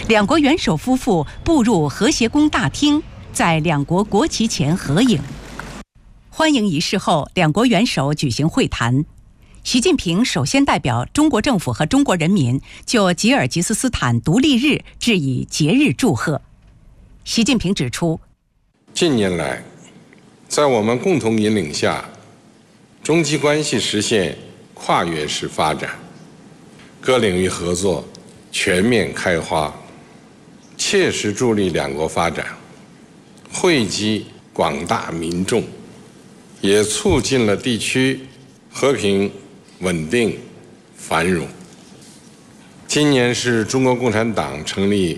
两国元首夫妇步入和谐宫大厅，在两国国旗前合影。欢迎仪式后，两国元首举行会谈。习近平首先代表中国政府和中国人民就吉尔吉斯斯坦独立日致以节日祝贺。习近平指出， 近年来，在我们共同引领下，中吉关系实现跨越式发展，各领域合作全面开花，切实助力两国发展，惠及广大民众，也促进了地区和平、稳定、繁荣。今年是中国共产党成立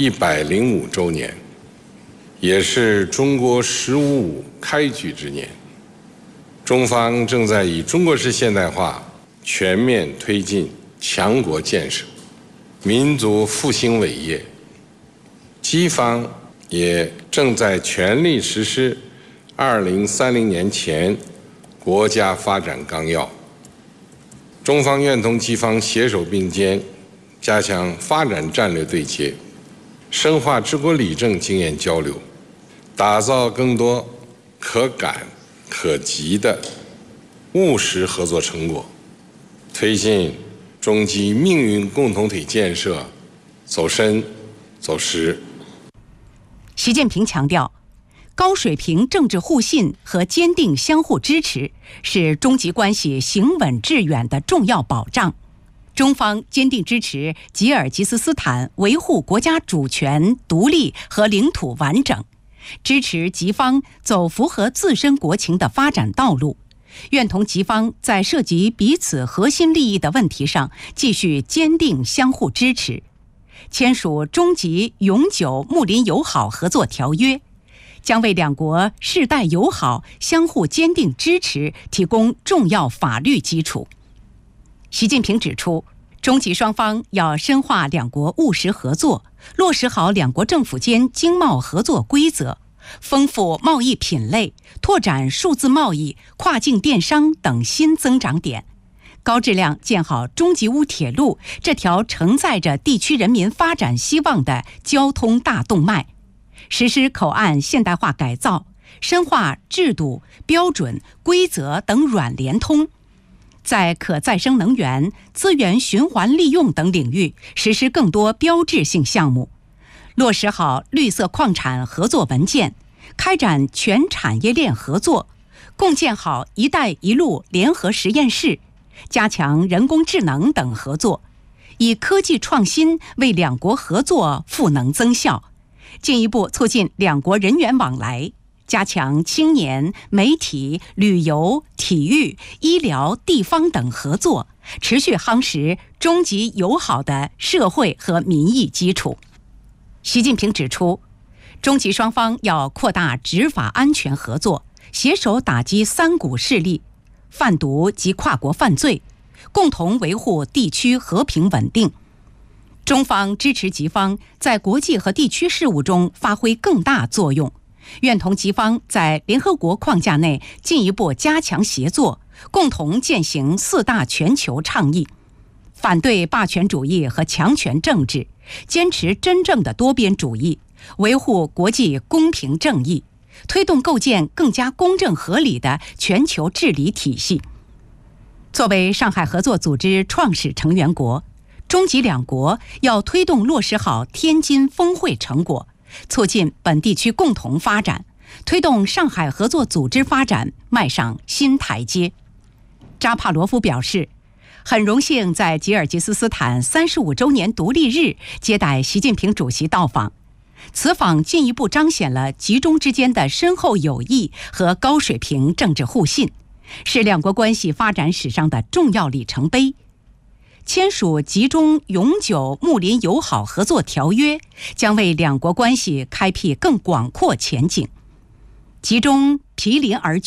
105周年，也是中国“十五五”开局之年。中方正在以中国式现代化全面推进强国建设、民族复兴伟业。吉方也正在全力实施2030年前国家发展纲要。中方愿同吉方携手并肩，加强发展战略对接，深化治国理政经验交流，打造更多可感可及的务实合作成果，推进中吉命运共同体建设走深走实。 习近平强调，高水平政治互信和坚定相互支持是中吉关系行稳致远的重要保障。中方坚定支持吉尔吉斯斯坦维护国家主权、独立和领土完整，支持吉方走符合自身国情的发展道路，愿同吉方在涉及彼此核心利益的问题上继续坚定相互支持。签署中吉永久睦邻友好合作条约，将为两国世代友好相互坚定支持提供重要法律基础。习近平指出，中吉双方要深化两国务实合作，落实好两国政府间经贸合作规则，丰富贸易品类，拓展数字贸易、跨境电商等新增长点，高质量建好中吉乌铁路这条承载着地区人民发展希望的交通大动脉，实施口岸现代化改造，深化制度、标准、规则等软联通，在可再生能源、资源循环利用等领域实施更多标志性项目，落实好绿色矿产合作文件，开展全产业链合作，共建好“一带一路”联合实验室，加强人工智能等合作，以科技创新为两国合作赋能增效，进一步促进两国人员往来，加强青年、媒体、旅游、体育、医疗、地方等合作，持续夯实中吉友好的社会和民意基础。习近平指出，中吉双方要扩大执法安全合作，携手打击三股势力、贩毒及跨国犯罪，共同维护地区和平稳定。中方支持吉方在国际和地区事务中发挥更大作用，愿同吉方在联合国框架内进一步加强协作，共同践行4大全球倡议，反对霸权主义和强权政治，坚持真正的多边主义，维护国际公平正义，推动构建更加公正合理的全球治理体系。作为上海合作组织创始成员国，中吉两国要推动落实好天津峰会成果，促进本地区共同发展，推动上海合作组织发展迈上新台阶。扎帕罗夫表示，很荣幸在吉尔吉斯斯坦35周年独立日接待习近平主席到访，此访进一步彰显了吉中之间的深厚友谊和高水平政治互信，是两国关系发展史上的重要里程碑。签署吉中永久睦邻友好合作条约，将为两国关系开辟更广阔前景。吉中毗邻而居。